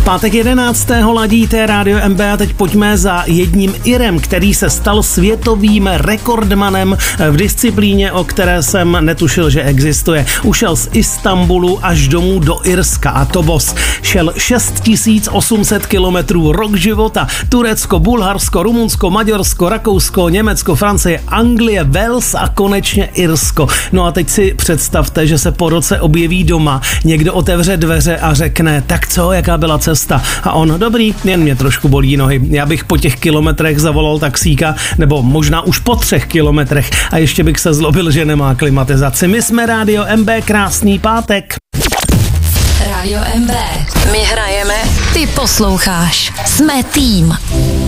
Pátek 11. ladíte Rádio MB a teď pojďme za jedním Irem, který se stal světovým rekordmanem v disciplíně, o které jsem netušil, že existuje. Ušel z Istanbulu až domů do Irska a to boss. Šel 6800 kilometrů, rok života, Turecko, Bulharsko, Rumunsko, Maďarsko, Rakousko, Německo, Francie, Anglie, Wales a konečně Irsko. No a teď si představte, že se po roce objeví doma, někdo otevře dveře a řekne, tak co, jaká byla cesta? A on, dobrý, jen mě trošku bolí nohy. Já bych po těch kilometrech zavolal taxíka, nebo možná už po 3 kilometrech a ještě bych se zlobil, že nemá klimatizaci. My jsme Rádio MB, krásný pátek. Rádio MB. My hrajeme, ty posloucháš. Jsme tým.